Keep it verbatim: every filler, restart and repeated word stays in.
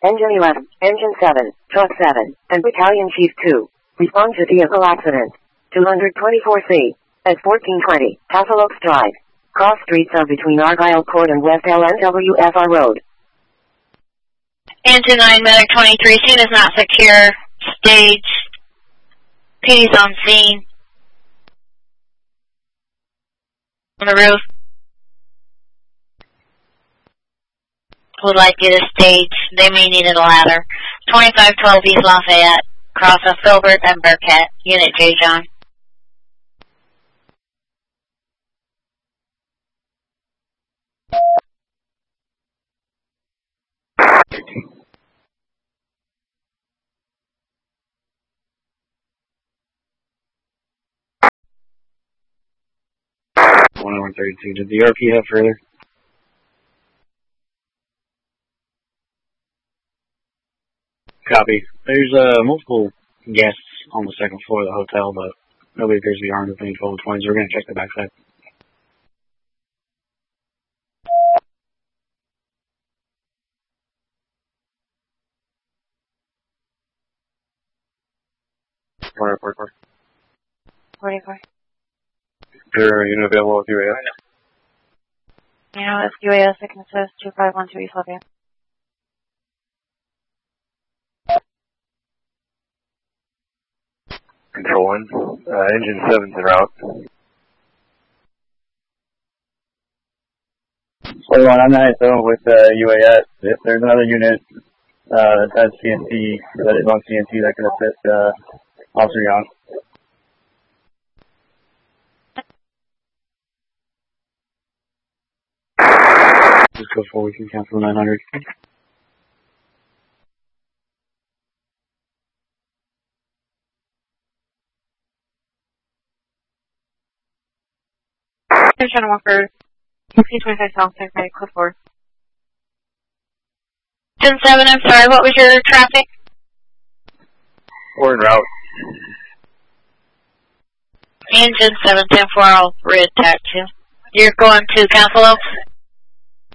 Engine eleven, Engine seven, Truck seven, and Battalion Chief two. Respond to vehicle accident. two twenty-four C. At fourteen twenty, Castle Oaks Drive. Cross streets are between Argyle Court and West L N W F R Road. Engine nine, Medic twenty-three, scene is not secure. Stage. P D's on scene. On the roof. Would like you to stage. They may need a ladder. twenty-five twelve East Lafayette. Cross of Filbert and Burkett. Unit J. John. one thirty-two. Did the R P have further? Copy. There's uh, multiple guests on the second floor of the hotel, but nobody appears to be armed with any twelve twenties. We're going to check the backside. Four, four, four. forty-four. Your unit available with U A S? Yeah, it's U A S, I can assist two five one two East Lafayette. Control one, uh, engine seven's en route. Sorry, I'm not though with uh, U A S. If there's another unit uh, that has C N T, that is on C N T that can assist uh, Officer Young. Just go forward, you can cancel nine hundred. Engine Walker, sixteen twenty-five South, take right, code four. ten seven, I'm sorry, what was your traffic? We're en route. Engine seven ten four, I'll reattach you. You're going to Castle Oaks?